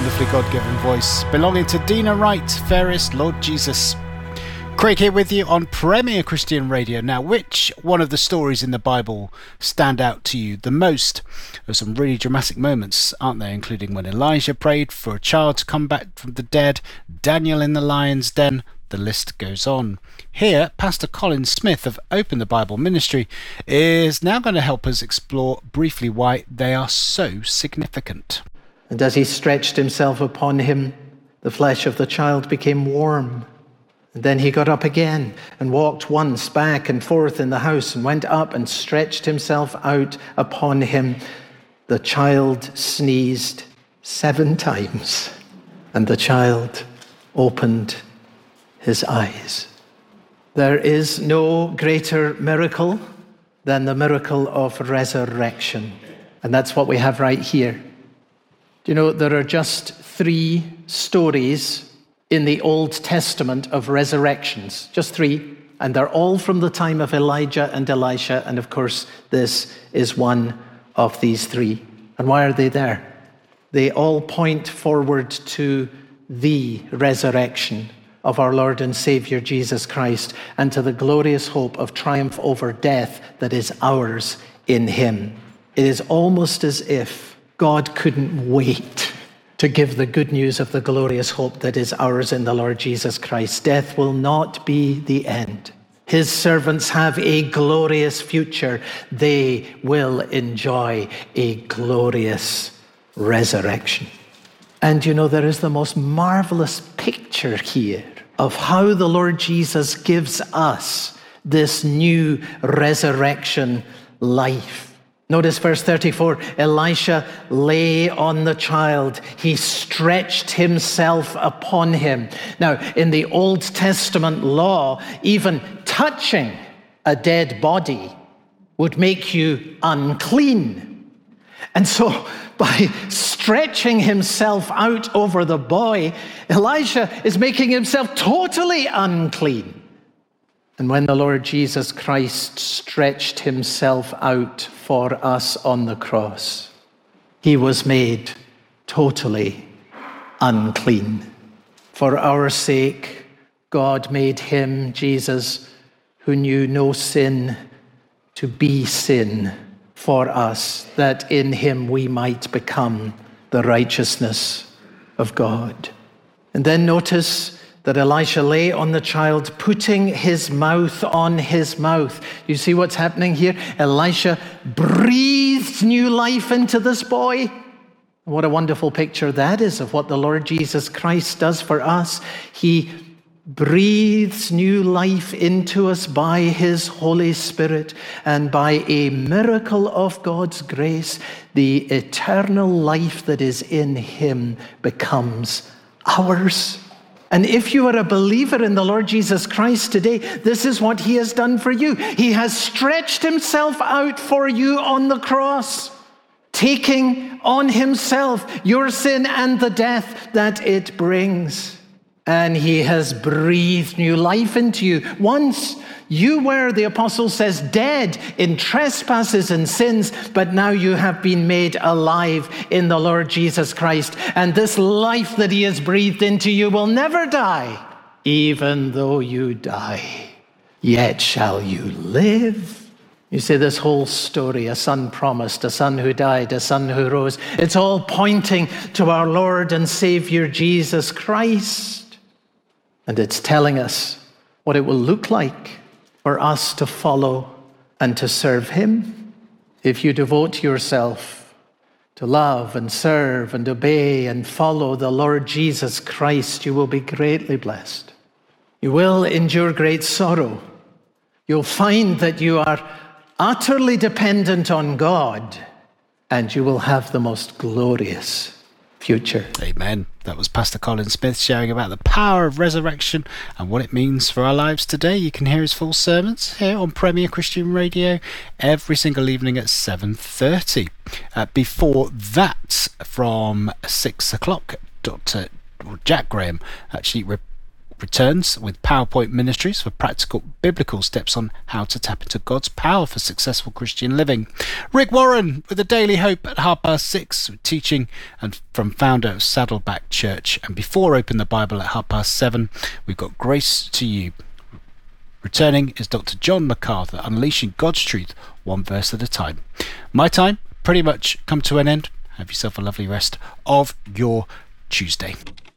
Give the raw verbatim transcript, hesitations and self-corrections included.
wonderfully God-given voice belonging to Dina Wright, Fairest Lord Jesus. Craig here with you on Premier Christian Radio. Now, which one of the stories in the Bible stand out to you the most? There's some really dramatic moments, aren't there, including when Elijah prayed for a child to come back from the dead, Daniel in the lion's den, the list goes on. Here, Pastor Colin Smith of Open the Bible Ministry is now going to help us explore briefly why they are so significant. And as he stretched himself upon him, the flesh of the child became warm. And then he got up again and walked once back and forth in the house and went up and stretched himself out upon him. The child sneezed seven times, and the child opened his eyes. There is no greater miracle than the miracle of resurrection. And that's what we have right here. Do you know, there are just three stories in the Old Testament of resurrections. Just three. And they're all from the time of Elijah and Elisha. And of course, this is one of these three. And why are they there? They all point forward to the resurrection of our Lord and Savior Jesus Christ, and to the glorious hope of triumph over death that is ours in him. It is almost as if God couldn't wait to give the good news of the glorious hope that is ours in the Lord Jesus Christ. Death will not be the end. His servants have a glorious future. They will enjoy a glorious resurrection. And you know, there is the most marvelous picture here of how the Lord Jesus gives us this new resurrection life. Notice verse thirty-four, Elisha lay on the child. He stretched himself upon him. Now, in the Old Testament law, even touching a dead body would make you unclean. And so, by stretching himself out over the boy, Elisha is making himself totally unclean. And when the Lord Jesus Christ stretched himself out for us on the cross, he was made totally unclean. For our sake, God made him, Jesus, who knew no sin, to be sin for us, that in him we might become the righteousness of God. And then notice that Elisha lay on the child, putting his mouth on his mouth. You see what's happening here? Elisha breathed new life into this boy. What a wonderful picture that is of what the Lord Jesus Christ does for us. He breathes new life into us by his Holy Spirit, and by a miracle of God's grace, the eternal life that is in him becomes ours. And if you are a believer in the Lord Jesus Christ today, this is what he has done for you. He has stretched himself out for you on the cross, taking on himself your sin and the death that it brings. And he has breathed new life into you. Once you were, the apostle says, dead in trespasses and sins, but now you have been made alive in the Lord Jesus Christ. And this life that he has breathed into you will never die. Even though you die, yet shall you live. You see, this whole story, a son promised, a son who died, a son who rose, it's all pointing to our Lord and Savior Jesus Christ. And it's telling us what it will look like for us to follow and to serve him. If you devote yourself to love and serve and obey and follow the Lord Jesus Christ, you will be greatly blessed. You will endure great sorrow. You'll find that you are utterly dependent on God, and you will have the most glorious future. Amen. That was Pastor Colin Smith sharing about the power of resurrection and what it means for our lives today. You can hear his full sermons here on Premier Christian Radio every single evening at seven thirty. Uh, before that, from six o'clock, Doctor Jack Graham actually re- returns with PowerPoint Ministries for practical biblical steps on how to tap into God's power for successful Christian living. Rick Warren with the Daily Hope at half past six, teaching and from founder of Saddleback Church. And before Open the Bible at half past seven, we've got Grace to You. Returning is Doctor John MacArthur, unleashing God's truth one verse at a time. My time pretty much come to an end. Have yourself a lovely rest of your Tuesday.